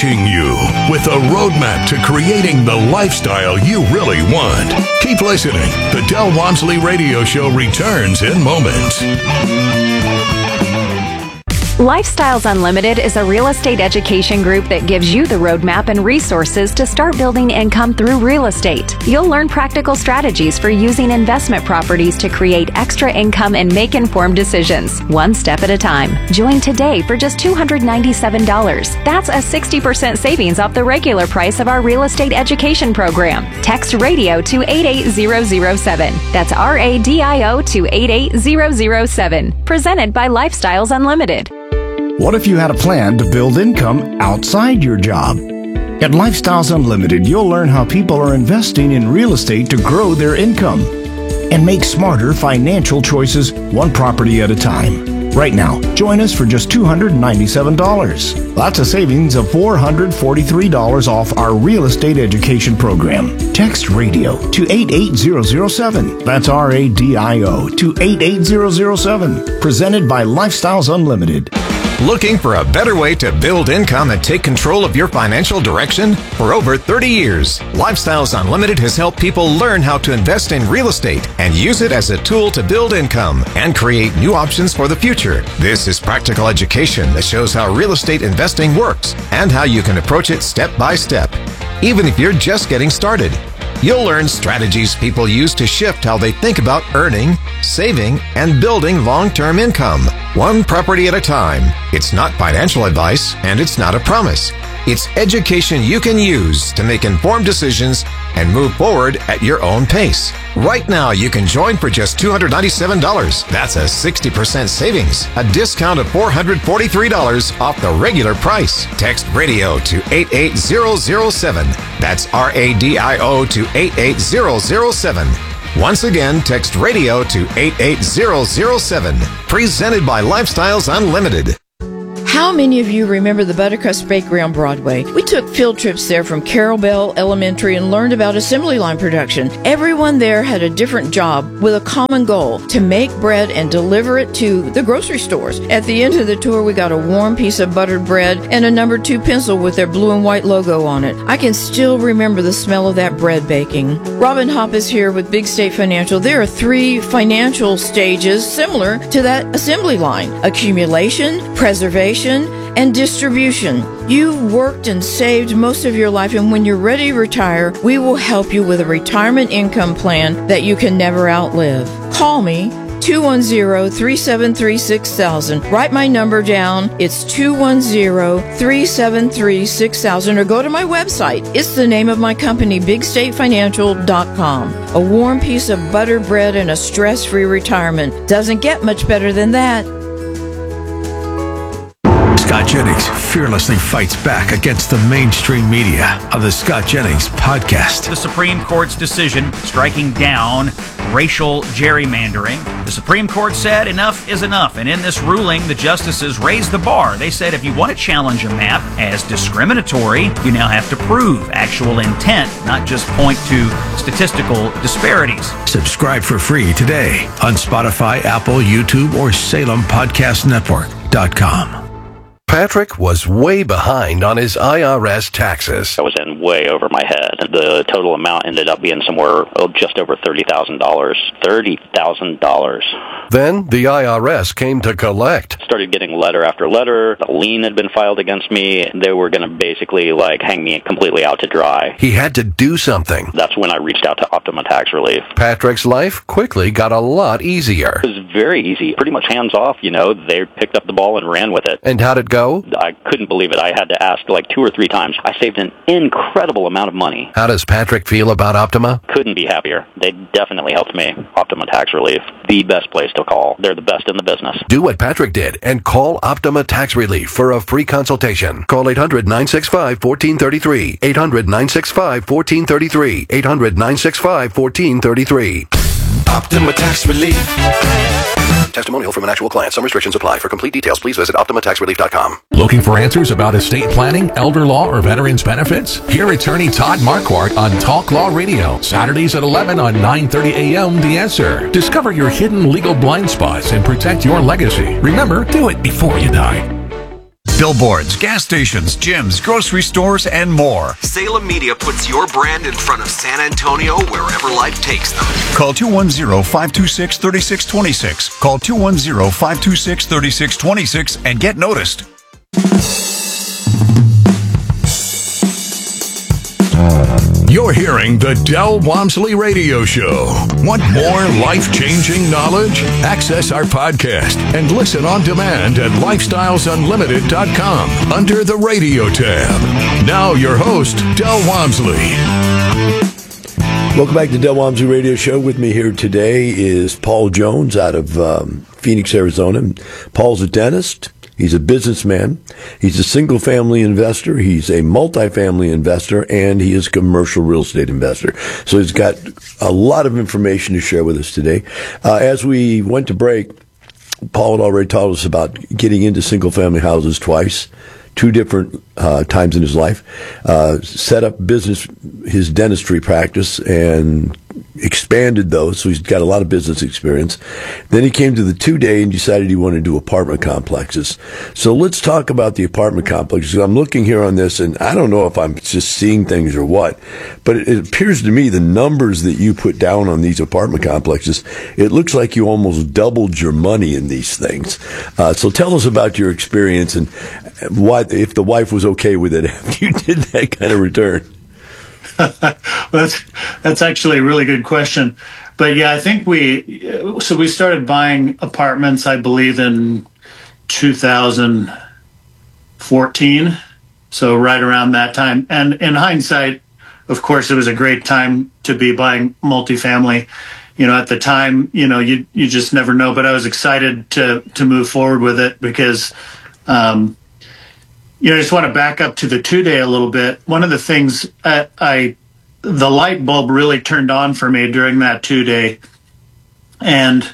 reaching you with a roadmap to creating the lifestyle you really want. Keep listening. The Del Walmsley Radio Show returns in moments. Lifestyles Unlimited is a real estate education group that gives you the roadmap and resources to start building income through real estate. You'll learn practical strategies for using investment properties to create extra income and make informed decisions, one step at a time. Join today for just $297. That's a 60% savings off the regular price of our real estate education program. Text radio to 88007. That's RADIO to 88007. Presented by Lifestyles Unlimited. What if you had a plan to build income outside your job? At Lifestyles Unlimited, you'll learn how people are investing in real estate to grow their income and make smarter financial choices one property at a time. Right now, join us for just $297. That's a savings of $443 off our real estate education program. Text radio to 88007. That's RADIO to 88007. Presented by Lifestyles Unlimited. Looking for a better way to build income and take control of your financial direction? For over 30 years, Lifestyles Unlimited has helped people learn how to invest in real estate and use it as a tool to build income and create new options for the future. This is practical education that shows how real estate investing works and how you can approach it step by step, even if you're just getting started. You'll learn strategies people use to shift how they think about earning, saving, and building long-term income, one property at a time. It's not financial advice, and it's not a promise. It's education you can use to make informed decisions and move forward at your own pace. Right now, you can join for just $297. That's a 60% savings, a discount of $443 off the regular price. Text radio to 88007. That's RADIO to 88007. Once again, text radio to 88007. Presented by Lifestyles Unlimited. How many of you remember the Buttercrust Bakery on Broadway? We took field trips there from Carroll Bell Elementary and learned about assembly line production. Everyone there had a different job with a common goal, to make bread and deliver it to the grocery stores. At the end of the tour, we got a warm piece of buttered bread and a number 2 pencil with their blue and white logo on it. I can still remember the smell of that bread baking. Robin Hopp is here with Big State Financial. There are 3 financial stages similar to that assembly line: accumulation, preservation, and distribution. You've worked and saved most of your life, and when you're ready to retire, we will help you with a retirement income plan that you can never outlive. Call me, 210-373-6000. Write my number down. It's 210-373-6000, or go to my website. It's the name of my company, BigStateFinancial.com. A warm piece of buttered bread and a stress-free retirement. Doesn't get much better than that. Scott Jennings fearlessly fights back against the mainstream media on the Scott Jennings Podcast. The Supreme Court's decision striking down racial gerrymandering. The Supreme Court said enough is enough, and in this ruling, the justices raised the bar. They said if you want to challenge a map as discriminatory, you now have to prove actual intent, not just point to statistical disparities. Subscribe for free today on Spotify, Apple, YouTube, or SalemPodcastNetwork.com. Patrick was way behind on his IRS taxes. I was in way over my head. The total amount ended up being somewhere just over $30,000. $30,000. Then the IRS came to collect. Started getting letter after letter. A lien had been filed against me. They were going to basically hang me completely out to dry. He had to do something. That's when I reached out to Optima Tax Relief. Patrick's life quickly got a lot easier. It was very easy. Pretty much hands off, They picked up the ball and ran with it. And how'd it go? I couldn't believe it. I had to ask 2 or 3 times. I saved an incredible amount of money. How does Patrick feel about Optima? Couldn't be happier. They definitely helped me. Optima Tax Relief, the best place to call. They're the best in the business. Do what Patrick did and call Optima Tax Relief for a free consultation. Call 800-965-1433. 800-965-1433. 800-965-1433. Optima Tax Relief. Testimonial from an actual client. Some restrictions apply. For complete details, please visit OptimaTaxRelief.com. Looking for answers about estate planning, elder law, or veterans benefits? Hear attorney Todd Marquardt on Talk Law Radio, Saturdays at 11 on 9:30 a.m. The Answer. Discover your hidden legal blind spots and protect your legacy. Remember, do it before you die. Billboards, gas stations, gyms, grocery stores, and more. Salem Media puts your brand in front of San Antonio wherever life takes them. Call 210-526-3626. Call 210-526-3626 and get noticed. You're hearing the Del Walmsley Radio Show. Want more life-changing knowledge? Access our podcast and listen on demand at lifestylesunlimited.com under the radio tab. Now your host, Del Walmsley. Welcome back to the Del Walmsley Radio Show. With me here today is Paul Jones out of Phoenix, Arizona. Paul's a dentist. He's a businessman. He's a single-family investor. He's a multifamily investor, and he is a commercial real estate investor. So he's got a lot of information to share with us today. As we went to break, Paul had already told us about getting into single-family houses twice, 2 different times in his life, set up his dentistry practice, and expanded those, so he's got a lot of business experience. Then he came to the 2-day and decided he wanted to do apartment complexes. So let's talk about the apartment complexes. I'm looking here on this, and I don't know if I'm just seeing things or what, but it appears to me the numbers that you put down on these apartment complexes, it looks like you almost doubled your money in these things. So tell us about your experience and why, if the wife was okay with it after you did that kind of return. Well, that's actually a really good question. But yeah, I think we started buying apartments, I believe, in 2014. So right around that time. And in hindsight, of course, it was a great time to be buying multifamily. You know, at the time, you know, you just never know. But I was excited to move forward with it because, I just want to back up to the 2-day a little bit. One of the things the light bulb really turned on for me during that 2-day. And,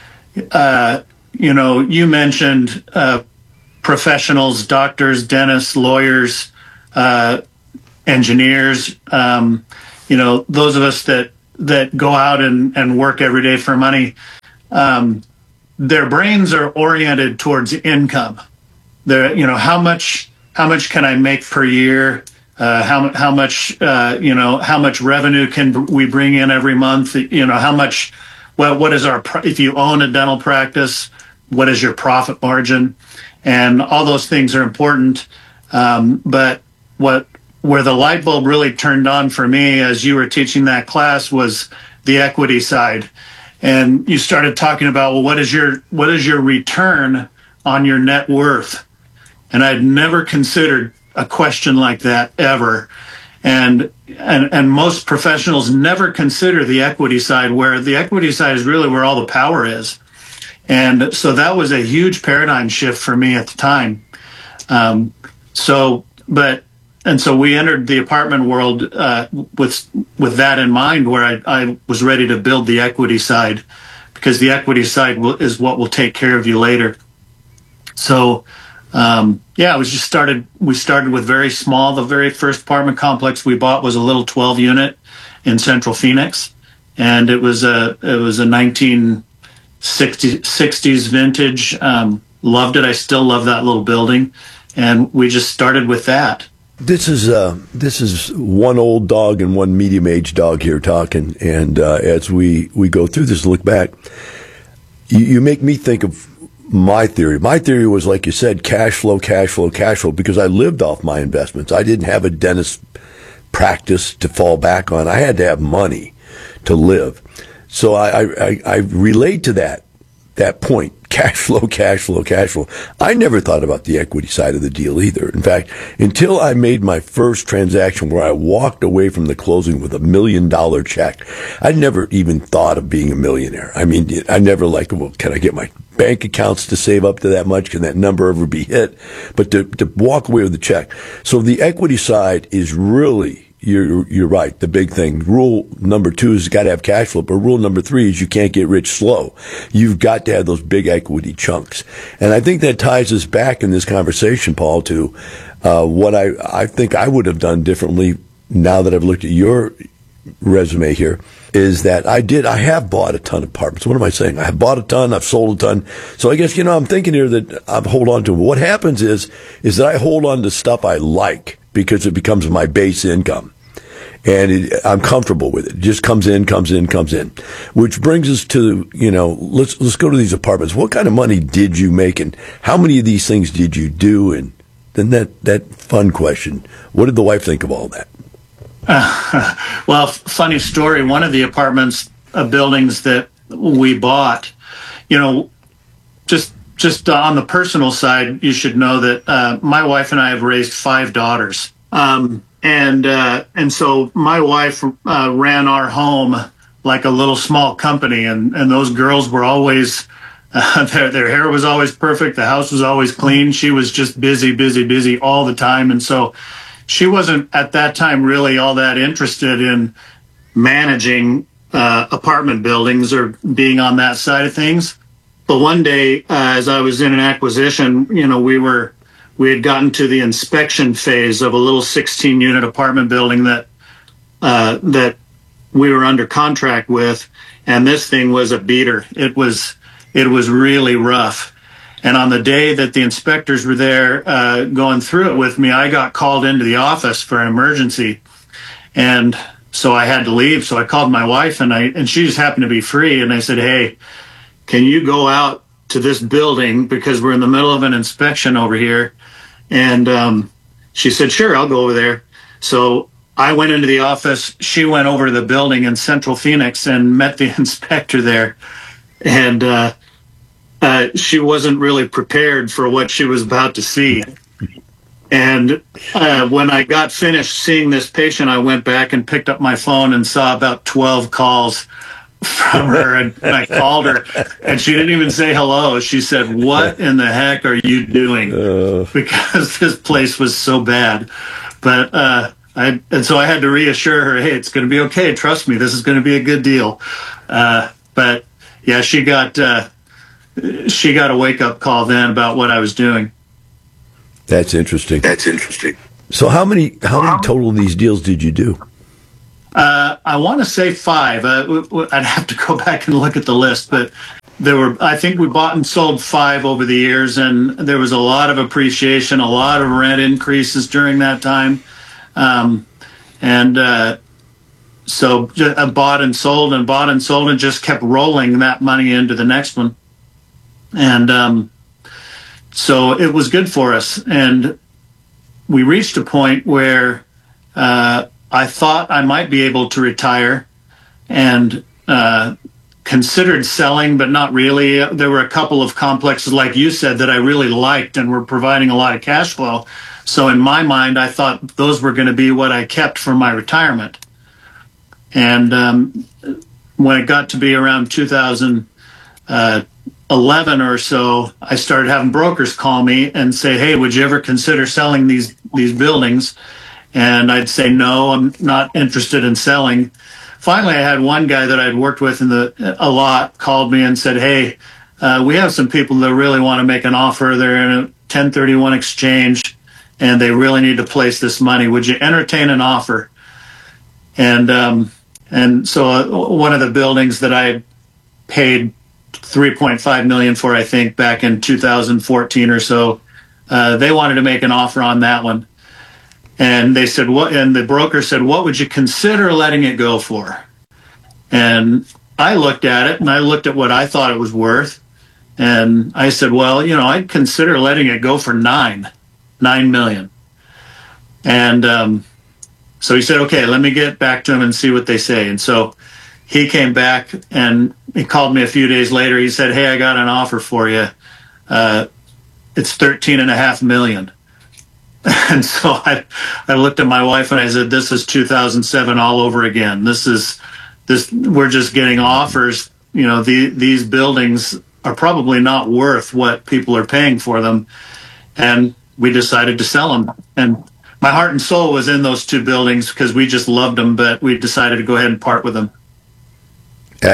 you mentioned professionals, doctors, dentists, lawyers, engineers, those of us that go out and work every day for money. Their brains are oriented towards income. How much can I make per year? How much revenue can we bring in every month? What is if you own a dental practice, what is your profit margin? And all those things are important. But where the light bulb really turned on for me as you were teaching that class was the equity side. And you started talking about, well, what is your return on your net worth? And I'd never considered a question like that ever. And most professionals never consider the equity side, where the equity side is really where all the power is. And so that was a huge paradigm shift for me at the time. So we entered the apartment world with that in mind, where I was ready to build the equity side, because the equity side is what will take care of you later. So we started with very small. The very first apartment complex we bought was a little 12-unit in Central Phoenix, and it was a 1960s vintage. Loved it. I still love that little building, and we just started with that. This is one old dog and one medium-aged dog here talking, and as we go through this, look back, you make me think of my theory. My theory was, like you said, cash flow, because I lived off my investments. I didn't have a dentist practice to fall back on. I had to have money to live. So I relate to that point. Cash flow. I never thought about the equity side of the deal either. In fact, until I made my first transaction where I walked away from the closing with $1 million check, I never even thought of being a millionaire. I mean, I never can I get my bank accounts to save up to that much? Can that number ever be hit? But to walk away with the check. So the equity side is really, you're right, the big thing. Rule number 2 is you got to have cash flow, but rule number 3 is you can't get rich slow. You've got to have those big equity chunks. And I think that ties us back in this conversation, Paul, to what I think I would have done differently now that I've looked at your resume here is that I have bought a ton of apartments. What am I saying? I have bought a ton, I've sold a ton. So I guess, I'm thinking here that I hold on to. What happens is that I hold on to stuff I like because it becomes my base income. And I'm comfortable with it. It just comes in. Which brings us to, let's go to these apartments. What kind of money did you make, and how many of these things did you do? And then that fun question, what did the wife think of all that? Well, funny story. One of the apartments, buildings that we bought, just on the personal side, you should know that my wife and I have raised 5 daughters. And so my wife ran our home like a little small company, and those girls were always their hair was always perfect, the house was always clean. She was just busy all the time, and so she wasn't at that time really all that interested in managing apartment buildings or being on that side of things. But one day, as I was in an acquisition, we had gotten to the inspection phase of a little 16-unit apartment building that we were under contract with, and this thing was a beater. It was really rough. And on the day that the inspectors were there going through it with me, I got called into the office for an emergency, and so I had to leave. So I called my wife, and she just happened to be free, and I said, "Hey, can you go out to this building because we're in the middle of an inspection over here?" And she said, "Sure, I'll go over there." So I went into the office. She went over to the building in Central Phoenix and met the inspector there. And she wasn't really prepared for what she was about to see. And when I got finished seeing this patient, I went back and picked up my phone and saw about 12 calls from her, and I called her, and she didn't even say hello. She said, "What in the heck are you doing?" Because this place was so bad. But so I had to reassure her, "Hey, it's going to be okay. Trust me, this is going to be a good deal." But yeah, she got a wake up call then about what I was doing. That's interesting. So how many total of these deals did you do? I want to say 5. I'd have to go back and look at the list, but I think we bought and sold 5 over the years, and there was a lot of appreciation, a lot of rent increases during that time. So I bought and sold and just kept rolling that money into the next one. And so it was good for us. And we reached a point where I thought I might be able to retire, and considered selling, but not really. There were a couple of complexes, like you said, that I really liked and were providing a lot of cash flow. So in my mind, I thought those were going to be what I kept for my retirement. And when it got to be around 2011 or so, I started having brokers call me and say, "Hey, would you ever consider selling these buildings?" And I'd say, "No, I'm not interested in selling." Finally, I had one guy that I'd worked with a lot called me and said, "Hey, we have some people that really want to make an offer. They're in a 1031 exchange, and they really need to place this money. Would you entertain an offer?" And so one of the buildings that I paid $3.5 million for, I think, back in 2014 or so, they wanted to make an offer on that one. And they said, "What?" And the broker said, "What would you consider letting it go for?" And I looked at it, and I looked at what I thought it was worth. And I said, "Well, I'd consider letting it go for $9 million. And so he said, "Okay, let me get back to him and see what they say." And so he came back, and he called me a few days later. He said, "Hey, I got an offer for you. It's $13.5 million. And so I looked at my wife and I said, "This is 2007 all over again. We're just getting offers. These buildings are probably not worth what people are paying for them." And we decided to sell them. And my heart and soul was in those 2 buildings because we just loved them, but we decided to go ahead and part with them.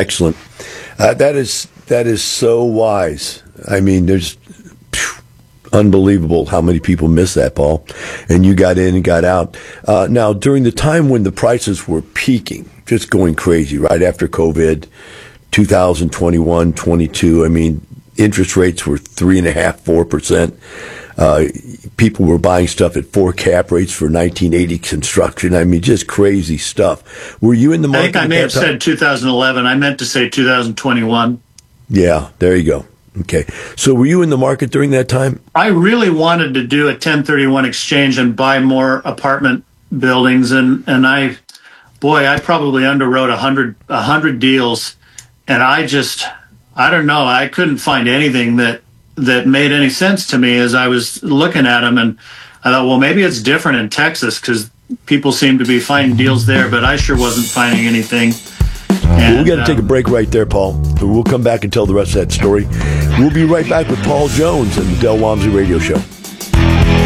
Excellent. That is so wise. I mean, Unbelievable how many people miss that, Paul. And you got in and got out. Now, during the time when the prices were peaking, just going crazy, right after COVID, 2021, 22, I mean, interest rates were 3.5%, 4%. People were buying stuff at 4 cap rates for 1980 construction. I mean, just crazy stuff. Were you in the market? I think I may have said 2011. I meant to say 2021. Yeah, there you go. Okay. So were you in the market during that time? I really wanted to do a 1031 exchange and buy more apartment buildings. And I probably underwrote 100 deals. And I don't know. I couldn't find anything that made any sense to me as I was looking at them. And I thought, well, maybe it's different in Texas because people seem to be finding deals there, but I sure wasn't finding anything. We're going to take a break right there, Paul. We'll come back and tell the rest of that story. We'll be right back with Paul Jones and the Del Walmsley Radio Show.